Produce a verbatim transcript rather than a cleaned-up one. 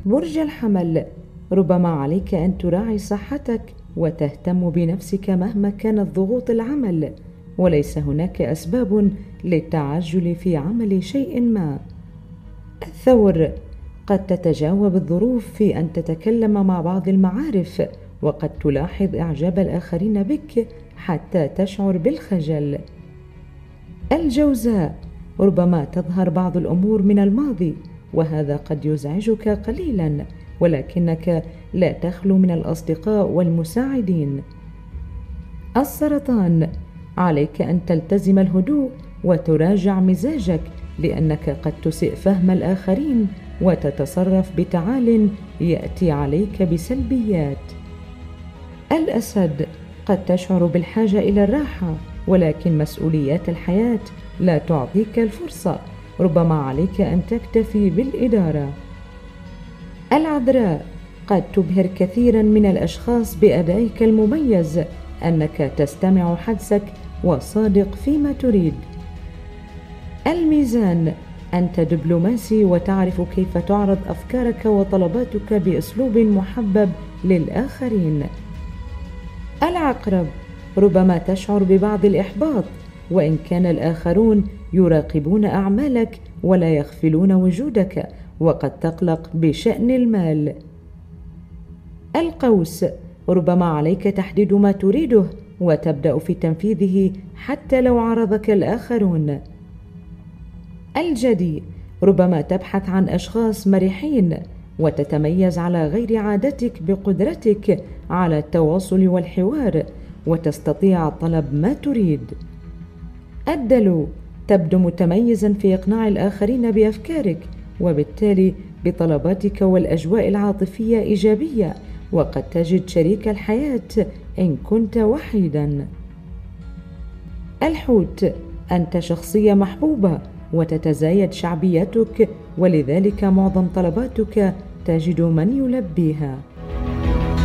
برج الحمل، ربما عليك أن تراعي صحتك وتهتم بنفسك مهما كانت ضغوط العمل، وليس هناك أسباب للتعجل في عمل شيء ما. الثور، قد تتجاوب الظروف في أن تتكلم مع بعض المعارف، وقد تلاحظ إعجاب الآخرين بك حتى تشعر بالخجل. الجوزاء، ربما تظهر بعض الأمور من الماضي وهذا قد يزعجك قليلا، ولكنك لا تخلو من الأصدقاء والمساعدين. السرطان، عليك أن تلتزم الهدوء وتراجع مزاجك، لأنك قد تسيء فهم الآخرين وتتصرف بتعال يأتي عليك بسلبيات. الأسد، قد تشعر بالحاجة إلى الراحة، ولكن مسؤوليات الحياة لا تعطيك الفرصة، ربما عليك أن تكتفي بالإدارة. العذراء، قد تبهر كثيرا من الأشخاص بأدائك المميز، أنك تستمع حدسك وصادق فيما تريد. الميزان، أنت دبلوماسي وتعرف كيف تعرض أفكارك وطلباتك بأسلوب محبب للآخرين. العقرب، ربما تشعر ببعض الإحباط، وإن كان الآخرون يراقبون أعمالك ولا يغفلون وجودك، وقد تقلق بشأن المال. القوس، ربما عليك تحديد ما تريده وتبدأ في تنفيذه حتى لو عارضك الآخرون. الجدي، ربما تبحث عن أشخاص مرحين وتتميز على غير عادتك بقدرتك على التواصل والحوار، وتستطيع طلب ما تريد. الدلو، تبدو متميزا في إقناع الآخرين بأفكارك، وبالتالي بطلباتك، والأجواء العاطفية إيجابية، وقد تجد شريك الحياة إن كنت وحيدا. الحوت، أنت شخصية محبوبة وتتزايد شعبيتك، ولذلك معظم طلباتك تجد من يلبيها.